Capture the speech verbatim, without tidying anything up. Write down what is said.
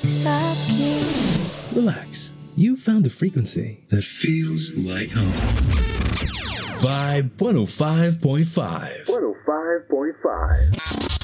sakit. Relax. You found the frequency that feels like home. Vibe one oh five point five. one oh five point five.